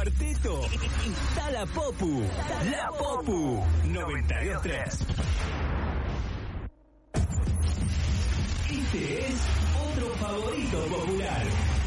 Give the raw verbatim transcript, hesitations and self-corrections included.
cuarteto. Está la Popu. La Popu. noventa y dos tres. Este es otro favorito popular.